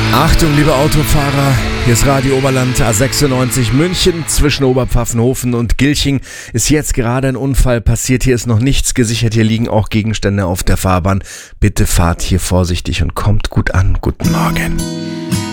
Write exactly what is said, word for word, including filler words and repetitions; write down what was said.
Achtung, liebe Autofahrer, hier ist Radio Oberland A sechsundneunzig München. Zwischen Oberpfaffenhofen und Gilching ist jetzt gerade ein Unfall passiert. Hier ist noch nichts gesichert, hier liegen auch Gegenstände auf der Fahrbahn. Bitte fahrt hier vorsichtig und kommt gut an. Guten Morgen.